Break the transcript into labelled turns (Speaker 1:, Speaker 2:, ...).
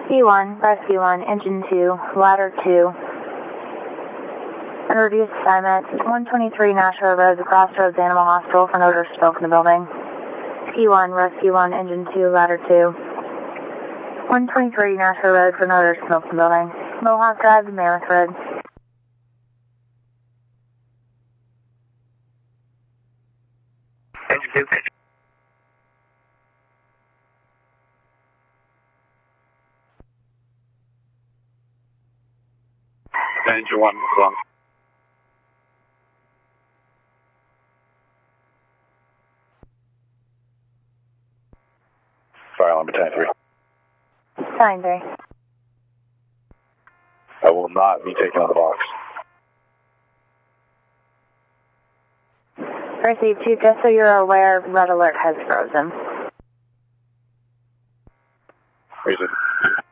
Speaker 1: P1, Rescue 1, Engine 2, Ladder 2. And reduced assignment, 123 Nashua Road, the Crossroads Animal Hospital for no odor smoke in the building. P1, Rescue 1, Engine 2, Ladder 2. 123 Nashua Road for no odor smoke in the building. Mohawk Drive to Mammoth Road.
Speaker 2: Engine 2. Engine 1, wrong. Fire alarm battalion 3.
Speaker 1: Battalion 3.
Speaker 2: I will not be taken on the box.
Speaker 1: Received 2, just so you're aware, red alert has frozen.
Speaker 2: Reason.